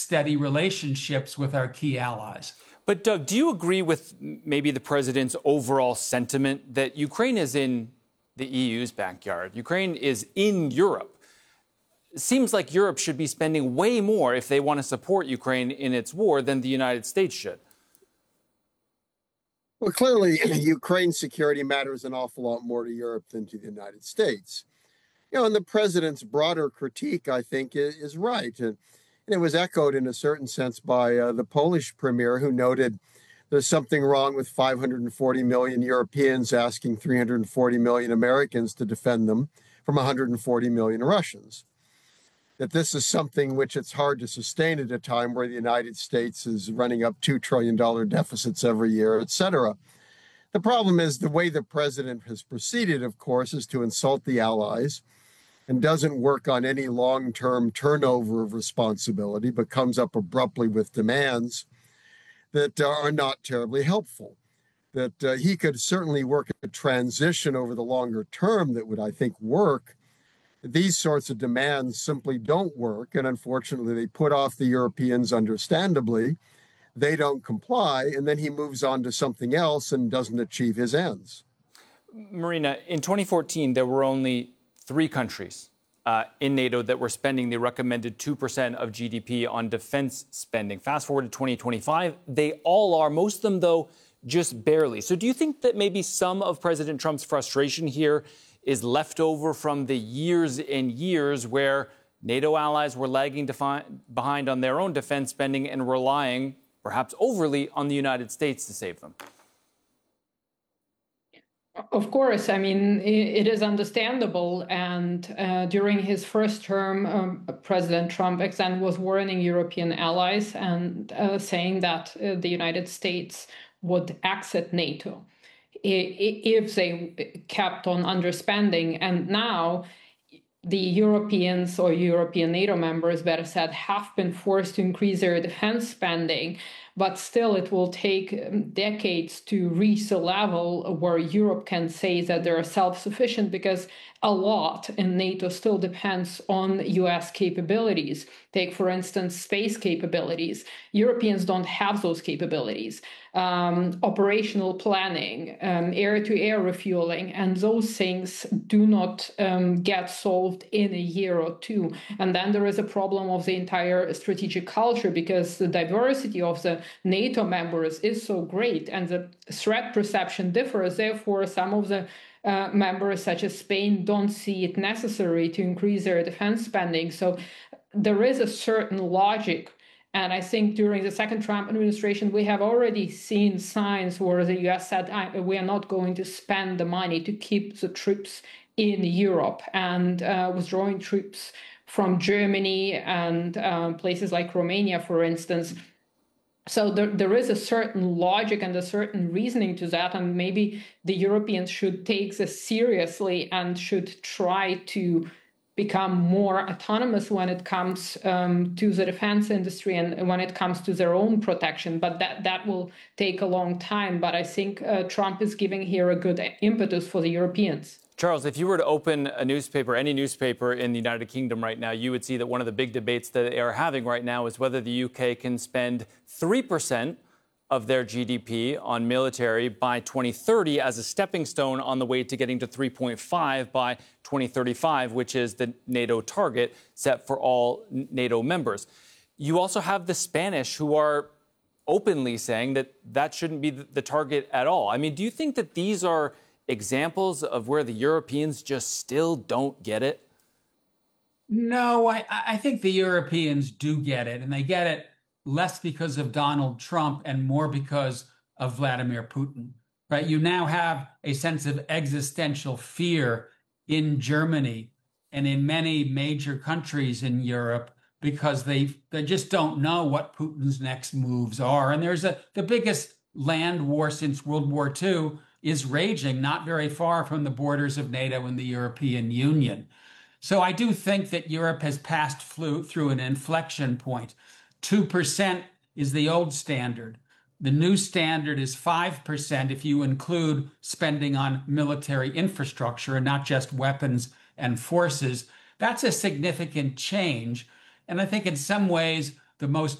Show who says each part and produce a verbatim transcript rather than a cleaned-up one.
Speaker 1: steady relationships with our key allies.
Speaker 2: But Doug, do you agree with maybe the president's overall sentiment that Ukraine is in the E U's backyard? Ukraine is in Europe. It seems like Europe should be spending way more if they want to support Ukraine in its war than the United States should.
Speaker 3: Well, clearly, Ukraine's security matters an awful lot more to Europe than to the United States. You know, and the president's broader critique, I think, is, is right. And, and it was echoed in a certain sense by uh, the Polish premier, who noted there's something wrong with five hundred forty million Europeans asking three hundred forty million Americans to defend them from one hundred forty million Russians. That this is something which it's hard to sustain at a time where the United States is running up two trillion dollars deficits every year, et cetera. The problem is the way the president has proceeded, of course, is to insult the allies and doesn't work on any long-term turnover of responsibility, but comes up abruptly with demands that uh, are not terribly helpful. That uh, he could certainly work a transition over the longer term that would, I think, work. These sorts of demands simply don't work, and unfortunately, they put off the Europeans understandably. They don't comply, and then he moves on to something else and doesn't achieve his ends.
Speaker 2: Marina, in twenty fourteen, there were only three countries uh, in NATO that were spending the recommended two percent of G D P on defense spending. Fast forward to twenty twenty-five, they all are, most of them, though, just barely. So do you think that maybe some of President Trump's frustration here is left over from the years and years where NATO allies were lagging defi- behind on their own defense spending and relying, perhaps overly, on the United States to save them?
Speaker 4: Of course, I mean, it is understandable. And uh, during his first term, um, President Trump again was warning European allies and uh, saying that uh, the United States would exit NATO if they kept on underspending. And now the Europeans, or European NATO members, better said, have been forced to increase their defense spending. But still, it will take decades to reach the level where Europe can say that they're self-sufficient, because a lot in NATO still depends on U S capabilities. Take, for instance, space capabilities. Europeans don't have those capabilities. Um, operational planning, um, air-to-air refueling, and those things do not um, get solved in a year or two. And then there is a problem of the entire strategic culture, because the diversity of the NATO members is so great and the threat perception differs. Therefore, some of the uh, members, such as Spain, don't see it necessary to increase their defense spending. So there is a certain logic. And I think during the second Trump administration, we have already seen signs where the U S said, we are not going to spend the money to keep the troops in Europe, and uh, withdrawing troops from Germany and uh, places like Romania, for instance. So there, there is a certain logic and a certain reasoning to that, and maybe the Europeans should take this seriously and should try to become more autonomous when it comes um, to the defense industry and when it comes to their own protection. But that, that will take a long time. But I think uh, Trump is giving here a good impetus for the Europeans.
Speaker 2: Charles, if you were to open a newspaper, any newspaper in the United Kingdom right now, you would see that one of the big debates that they are having right now is whether the U K can spend three percent of their G D P on military by twenty thirty as a stepping stone on the way to getting to three point five by twenty thirty-five, which is the NATO target set for all NATO members. You also have the Spanish, who are openly saying that that shouldn't be the target at all. I mean, do you think that these are examples of where the Europeans just still don't get it?
Speaker 1: No, I, I think the Europeans do get it, and they get it less because of Donald Trump and more because of Vladimir Putin, right? You now have a sense of existential fear in Germany and in many major countries in Europe because they they just don't know what Putin's next moves are. And there's a the biggest land war since World War Two is raging not very far from the borders of NATO and the European Union. So I do think that Europe has passed flew through an inflection point. two percent is the old standard. The new standard is five percent if you include spending on military infrastructure and not just weapons and forces. That's a significant change. And I think in some ways, the most